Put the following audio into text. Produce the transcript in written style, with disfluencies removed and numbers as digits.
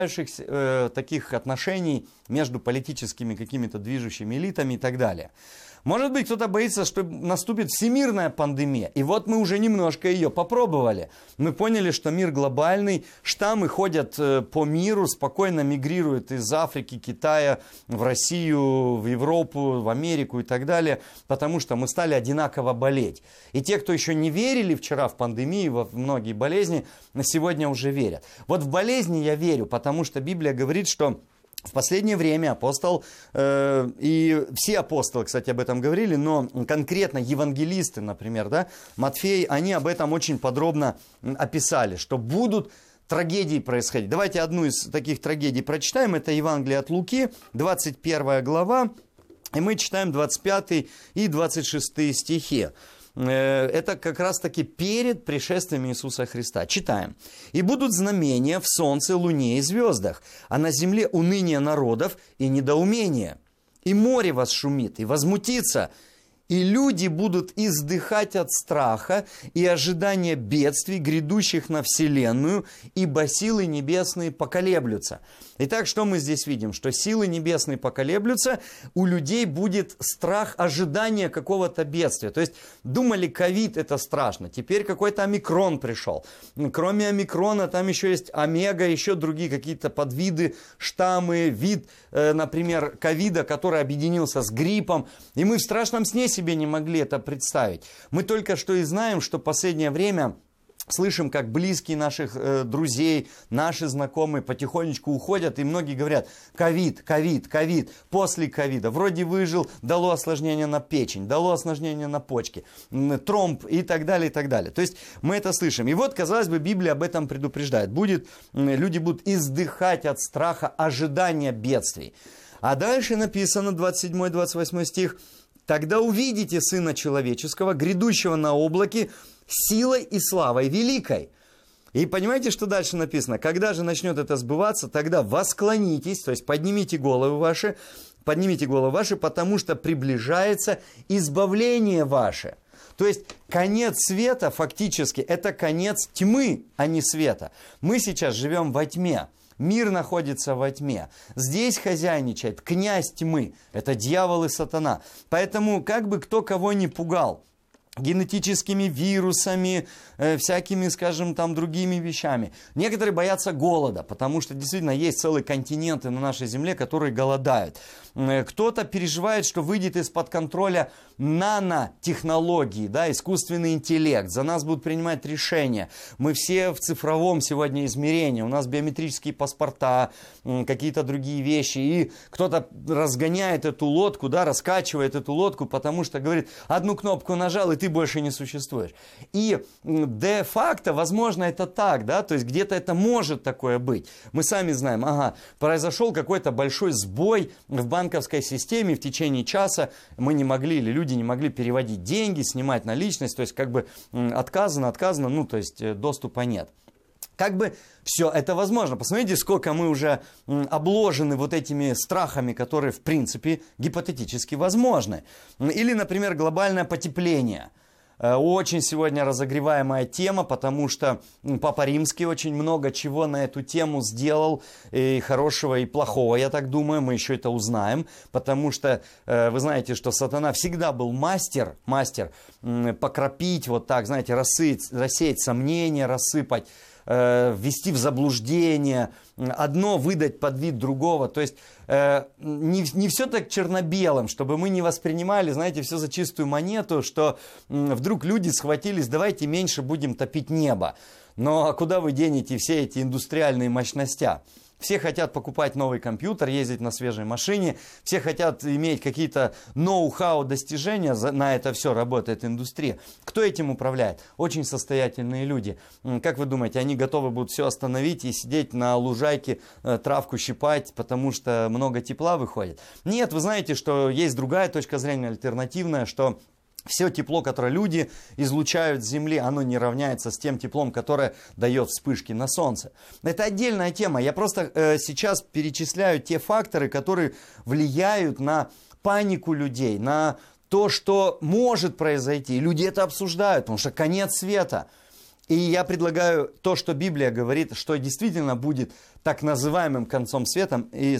таких отношений между политическими какими-то движущими элитами и так далее. Может быть, кто-то боится, что наступит всемирная пандемия. И вот мы уже немножко ее попробовали. Мы поняли, что мир глобальный, штаммы ходят по миру, спокойно мигрируют из Африки, Китая в Россию, в Европу, в Америку и так далее, потому что мы стали одинаково болеть. И те, кто еще не верили вчера в пандемию, во многие болезни, на сегодня уже верят. Вот в болезни я верю, потому что Библия говорит, что в последнее время апостол, и все апостолы, кстати, об этом говорили, но конкретно евангелисты, например, да, Матфей, они об этом очень подробно описали, что будут трагедии происходить. Давайте одну из таких трагедий прочитаем. Это Евангелие от Луки, 21 глава, и мы читаем 25 и 26 стихи. Это как раз таки перед пришествием Иисуса Христа. Читаем. «И будут знамения в солнце, луне и звездах, а на земле уныние народов и недоумение. И море восшумит, и возмутится, и люди будут издыхать от страха и ожидания бедствий, грядущих на вселенную, ибо силы небесные поколеблются». Итак, что мы здесь видим? Что силы небесные поколеблются, у людей будет страх ожидания какого-то бедствия. То есть думали, ковид это страшно, теперь какой-то омикрон пришел. Кроме омикрона там еще есть омега, еще другие какие-то подвиды, штаммы, вид, например, ковида, который объединился с гриппом. И мы в страшном сне себе не могли это представить. Мы только что и знаем, что в последнее время слышим, как близкие наших друзей, наши знакомые потихонечку уходят, и многие говорят: ковид, ковид, ковид, после ковида, вроде выжил, дало осложнение на печень, дало осложнение на почки, тромб и так далее, и так далее. То есть мы это слышим. И вот, казалось бы, Библия об этом предупреждает. Люди будут издыхать от страха ожидания бедствий. А дальше написано, 27-28 стих: «Тогда увидите Сына Человеческого, грядущего на облаке, силой и славой великой». И понимаете, что дальше написано? Когда же начнет это сбываться, тогда восклонитесь, то есть поднимите головы ваши, потому что приближается избавление ваше. То есть конец света фактически это конец тьмы, а не света. Мы сейчас живем во тьме. Мир находится во тьме. Здесь хозяйничает князь тьмы. Это дьявол и сатана. Поэтому как бы кто кого ни пугал генетическими вирусами, всякими, скажем, там другими вещами. Некоторые боятся голода, потому что действительно есть целые континенты на нашей земле, которые голодают. Кто-то переживает, что выйдет из-под контроля нанотехнологии, да, искусственный интеллект. За нас будут принимать решения. Мы все в цифровом сегодня измерении. У нас биометрические паспорта, какие-то другие вещи. И кто-то разгоняет эту лодку, да, раскачивает эту лодку, потому что говорит: одну кнопку нажал, и ты больше не существуешь. И де-факто, возможно, это так, да, то есть где-то это может такое быть. Мы сами знаем, произошел какой-то большой сбой в банковской системе, в течение часа мы не могли, или люди не могли переводить деньги, снимать наличность, то есть как бы отказано, ну, то есть доступа нет. Как бы все это возможно. Посмотрите, сколько мы уже обложены вот этими страхами, которые, в принципе, гипотетически возможны. Или, например, глобальное потепление. Очень сегодня разогреваемая тема, потому что Папа Римский очень много чего на эту тему сделал, и хорошего, и плохого, я так думаю, мы еще это узнаем, потому что вы знаете, что сатана всегда был мастер покропить, вот так, знаете, рассеять сомнения, рассыпать, ввести в заблуждение, одно выдать под вид другого. То есть не все так черно-белым, чтобы мы не воспринимали, знаете, все за чистую монету, что вдруг люди схватились: давайте меньше будем топить небо. Но куда вы денете все эти индустриальные мощности? Все хотят покупать новый компьютер, ездить на свежей машине, все хотят иметь какие-то ноу-хау достижения, на это все работает индустрия. Кто этим управляет? Очень состоятельные люди. Как вы думаете, они готовы будут все остановить и сидеть на лужайке, травку щипать, потому что много тепла выходит? Нет, вы знаете, что есть другая точка зрения, альтернативная, что все тепло, которое люди излучают с Земли, оно не равняется с тем теплом, которое дает вспышки на Солнце. Это отдельная тема. Я просто сейчас перечисляю те факторы, которые влияют на панику людей, на то, что может произойти. Люди это обсуждают, потому что конец света. И я предлагаю то, что Библия говорит, что действительно будет так называемым концом света, и